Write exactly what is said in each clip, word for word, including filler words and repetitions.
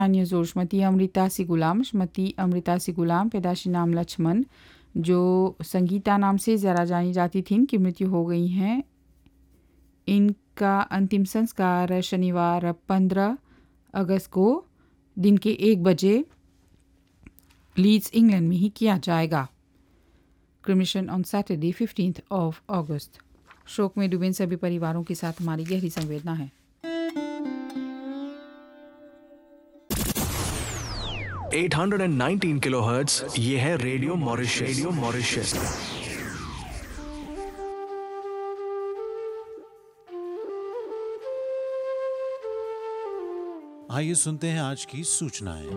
News Shrimati Amrita सी गुलाम श्रीमती अमृता सी गुलाम पैदाशी नाम लक्ष्मण जो संगीता नाम से ज़रा जानी जाती थी इनकी मृत्यु हो गई हैं। इनका अंतिम संस्कार शनिवार पंद्रह अगस्त को दिन के एक बजे लीड्स इंग्लैंड में ही किया जाएगा। Cremation on Saturday fifteenth of अगस्त। शोक में डूबे सभी परिवारों के साथ हमारी गहरी संवेदना है। आठ सौ उन्नीस किलोहर्ट्ज़ ये है रेडियो मॉरिशस। रेडियो मॉरिशस आइए सुनते हैं आज की सूचनाएं।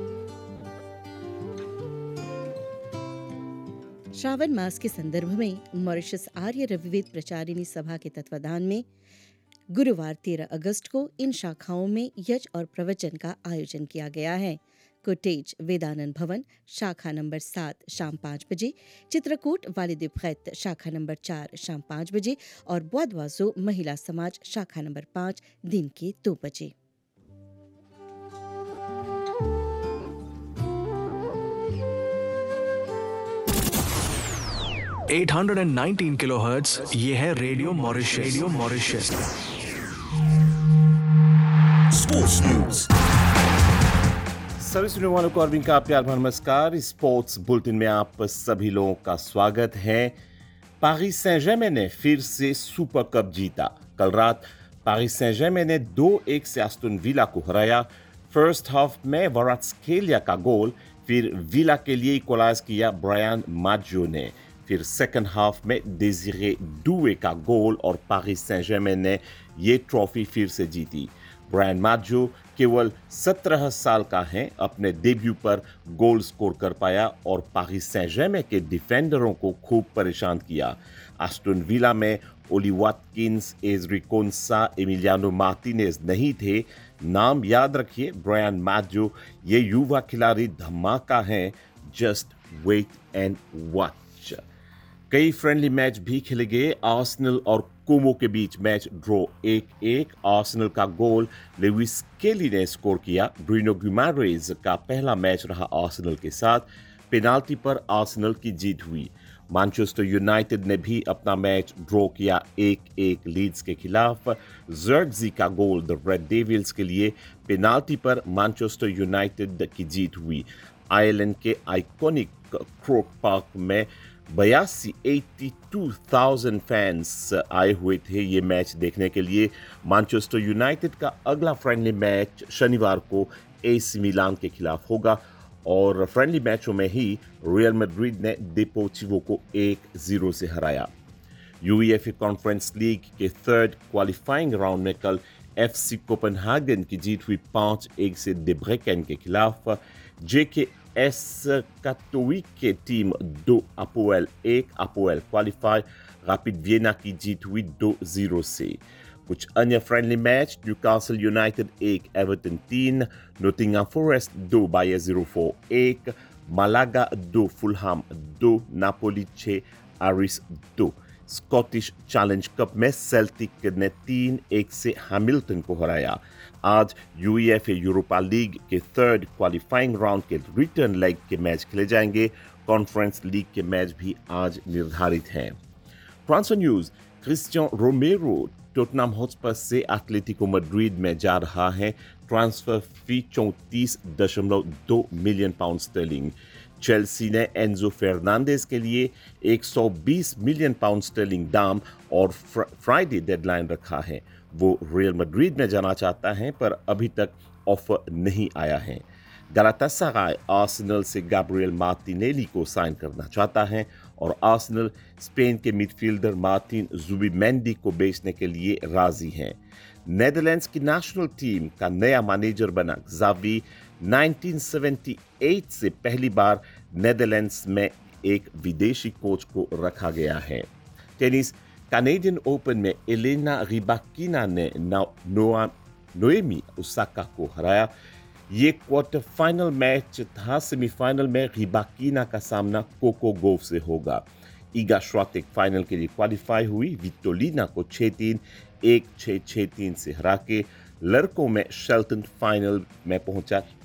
श्रावण मास के संदर्भ में मॉरिशस आर्य रविवेद प्रचारिणी सभा के तत्वाधान में गुरुवार तेरह अगस्त को इन शाखाओं में यज्ञ और प्रवचन का आयोजन किया गया है। कोटेज वेदानंद भवन शाखा नंबर सात शाम पाँच बजे, चित्रकूट वालिद खैत शाखा नंबर चार शाम पाँच बजे और बौद्धवासो महिला समाज शाखा नंबर पाँच दिन के दो बजे। आठ सौ उन्नीस किलोहर्ट्ज़ ये है radio Mauritius. Radio Mauritius sports news. सभी सुनने वालों को अरविंद का प्यार भरा नमस्कार। स्पोर्ट्स बुलेटिन में आप सभी लोगों का स्वागत है। पारिस सेंट जर्मेन ने फिर से सुपर कप जीता। कल रात पारिस सेंट जर्मेन ने दो एक से आस्टन विला को हराया। फर्स्ट हाफ में वरात्स्केलिया का गोल, फिर विला के लिए इक्वलाइज किया ब्रायन माज्यो ने। फिर सेकंड हाफ में डेजिरे डुए का गोल और पारिस सेंट जर्मेन ने ये ट्रॉफी फिर से जीती। ब्रायन माज्यो केवल सत्रह साल का है, अपने डेब्यू पर गोल स्कोर कर पाया और पारिस सेंट जर्मेन के डिफेंडरों को खूब परेशान किया। आस्टन विला में ओली वाटकिंस, एजरी कोंसा, एमिलियानो मार्टिनेज नहीं थे। नाम याद रखिए, ब्रायन माज्यो ये युवा खिलाड़ी धमाका है। Just wait and watch. कई फ्रेंडली मैच भी खेले गए। आर्सेनल और कोमो के बीच मैच ड्रॉ एक एक। आर्सेनल का गोल लुइस केली ने स्कोर किया। ब्रूनो गुइमारेज का पहला मैच रहा आर्सेनल के साथ। पेनाल्टी पर आर्सेनल की जीत हुई। मैनचेस्टर यूनाइटेड ने भी अपना मैच ड्रॉ किया एक एक लीड्स के खिलाफ। जर्गजी का गोल द रेड डेविल्स के लिए। पेनाल्टी पर मैनचेस्टर यूनाइटेड की जीत हुई। आयरलैंड के आइकॉनिक क्रोक पार्क में बयासी बयासी हज़ार फैंस आए हुए थे ये मैच देखने के लिए। मैनचेस्टर यूनाइटेड का अगला फ्रेंडली मैच शनिवार को एसी मिलान के खिलाफ होगा और फ्रेंडली मैचों में ही रियल मैड्रिड ने डेपोर्टिवो को एक जीरो से हराया। यूईएफए कॉन्फ्रेंस लीग के थर्ड क्वालिफाइंग राउंड में कल एफसी कोपेनहेगन की जीत हुई पाँच एक से डेब्रेकेन के खिलाफ। जेके एस काटोविक के टीम दो अपोएल एक अपोएल क्वालिफाई। रैपिड वियना की जीत हुई दो जीरो से। कुछ अन्य फ्रेंडली मैच न्यूकासल यूनाइटेड एक एवर्टन तीन, नोटिंगहम फॉरेस्ट दो बायर ज़ीरो फोर एक, मालागा दो फुलहाम दो, नापोली छः आरिस दो। स्कॉटिश चैलेंज कप में सेल्टिक ने तीन एक से हैमिल्टन को हराया। आज यूईएफए यूरोपा लीग के थर्ड क्वालिफाइंग राउंड के रिटर्न लेग के मैच खेले जाएंगे। कॉन्फ्रेंस लीग के मैच भी आज निर्धारित हैं। Transfer news. Christian रोमेरो Tottenham Hotspur से एटलेटिको मैड्रिड में जा रहा है। ट्रांसफर फी चौंतीस दशमलव दो मिलियन पाउंड स्टर्लिंग। चेल्सी ने एंजो फर्नांडेज के लिए एक सौ बीस मिलियन पाउंड स्टर्लिंग दाम और फ्राइडे डेडलाइन रखा है। वो रियल मैड्रिड में जाना चाहता है पर अभी तक ऑफर नहीं आया है। गलातासराय आर्सेनल से गैब्रियल मार्टिनेली को साइन करना चाहता है और आर्सेनल स्पेन के मिडफील्डर मार्टिन जुबिमेंडी को बेचने के लिए राजी है। नेदरलैंड्स की नेशनल टीम का नया मैनेजर बना ज़ावी उन्नीस सौ अठहत्तर से पहली बार नेदरलैंड्स में एक विदेशी कोच को रखा गया है। टेनिस। कैनेडियन ओपन में एलेना रिबाकिना ने नोआ नोएमी ओसाका को हराया। ये क्वार्टर फाइनल मैच था। सेमीफाइनल में रिबाकिना का सामना कोको गोफ से होगा। ईगा श्वाटेक फाइनल के लिए क्वालिफाई हुई। विक्टोलिना को छः तीन एक छः छः तीन से हरा के लड़कों में शेल्टन फाइनल में पहुंचा